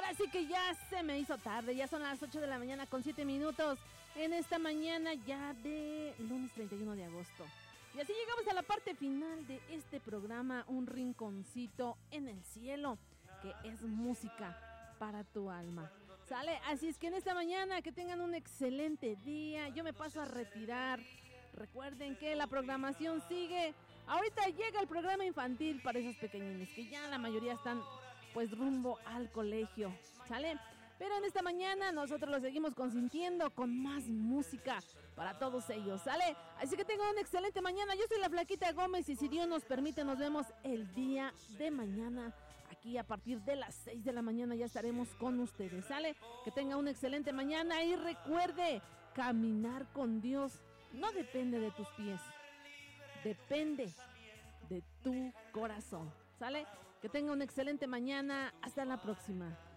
ahora sí que ya se me hizo tarde, ya son las 8 de la mañana con 7 minutos en esta mañana ya de lunes 31 de agosto. Y así llegamos a la parte final de este programa, Un Rinconcito en el Cielo, que es música para tu alma. ¿Sale? Así es que en esta mañana que tengan un excelente día, yo me paso a retirar. Recuerden que la programación sigue. Ahorita llega el programa infantil para esos pequeñines, que ya la mayoría están pues rumbo al colegio, ¿sale? Pero en esta mañana nosotros los seguimos consintiendo con más música para todos ellos, ¿sale? Así que tengan una excelente mañana. Yo soy la Flaquita Gómez y si Dios nos permite nos vemos el día de mañana. Aquí a partir de las 6 de la mañana ya estaremos con ustedes, ¿sale? Que tengan una excelente mañana y recuerde, caminar con Dios no depende de tus pies, depende de tu corazón, ¿sale? Que tenga una excelente mañana. Hasta la próxima.